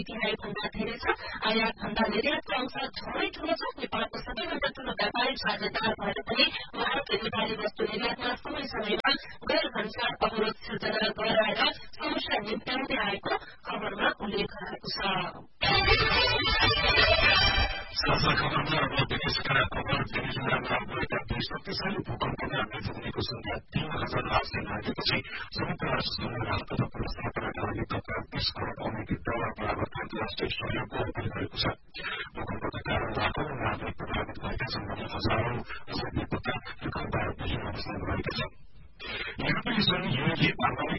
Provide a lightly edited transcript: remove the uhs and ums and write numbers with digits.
भन्दा धेरै छ। आयात भन्दा निर्यातको अंश झनै ठूलो छ। नेपालको सबैभन्दा ठूलो व्यापारिक साझेदार भएर पनि भारतले नेपाली वस्तु निर्यातमा समय समयमा गैर भन्सार अवरोध सिर्जना गराएर समस्या निम्त्याउँदै आएको खबरमा उल्लेख रहेको छ। साझा खबरमा अब विदेशका खबर दिल्लीमा गएका 2 शक्तिशाली भूकम्पले आफूको संख्या 3,800 लागेपछि संयुक्त राष्ट्रसंघले आपदा व्यवस्थापनका लागि तत्काल 30 करोड़ अमेरिकी डलर बराबर अन्तर्राष्ट्रिय सहयोगको अपील गरेको छ। भूकम्पका कारण लाखौं नागरिक प्रभावित भएका छन् भने हजारौं अझै बेपत्ता र घरबार विहीन अवस्थामा रहेका छन्। युरोपियन संघ यूले आगामी